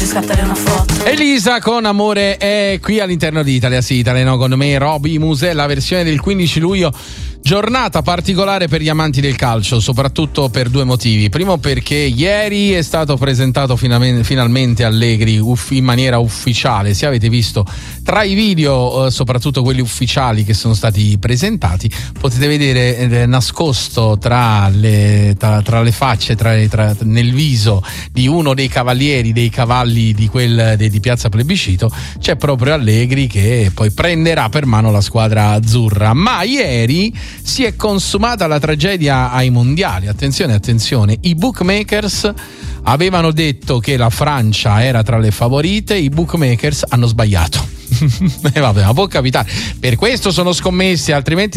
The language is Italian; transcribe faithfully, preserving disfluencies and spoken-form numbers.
Oggi scattare una foto. Elisa con Amore è qui all'interno di Italia Sì, Italia con me, Roby Musè, la versione del quindici luglio. Giornata particolare per gli amanti del calcio, soprattutto per due motivi. Primo, perché ieri è stato presentato finalmente Allegri in maniera ufficiale. Se avete visto tra i video, soprattutto quelli ufficiali che sono stati presentati, potete vedere nascosto tra le, tra, tra le facce, tra, tra, nel viso di uno dei cavalieri, dei cavalli di, quel, di, di Piazza Plebiscito, c'è proprio Allegri che poi prenderà per mano la squadra azzurra. Ma ieri si è consumata la tragedia ai mondiali. Attenzione, attenzione, i bookmakers avevano detto che la Francia era tra le favorite, i bookmakers hanno sbagliato. E vabbè, ma può capitare. Per questo sono scommesse, altrimenti